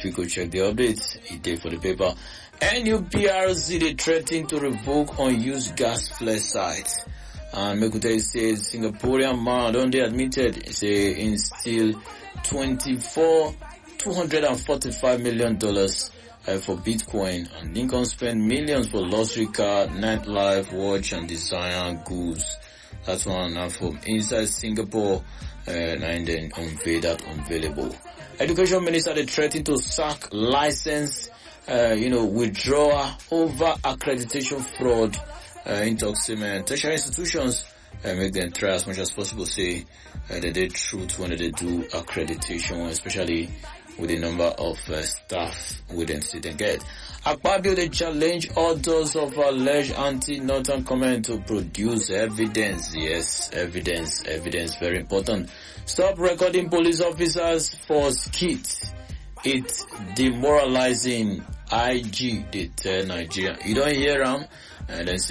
if you could check the updates, it did for the paper. NUPRC, they threatening to revoke unused gas flare sites. And Mekute says Singaporean man don't they admitted say in still $245 million for Bitcoin, and Lincoln spent millions for luxury car, nightlife, watch and designer goods. That's one now from inside Singapore, and then unveil that unavailable. Education Minister they threatened to sack license, withdrawal over accreditation fraud in Toxim. Tertiary institutions make them try as much as possible say that they truth when they do accreditation, especially with the number of staff within student get. Akpabio they challenge authors of alleged anti-Northern comment to produce evidence. Yes, evidence, very important. Stop recording police officers for skits. It's demoralizing. IG, they tell Nigeria. You don't hear them, and then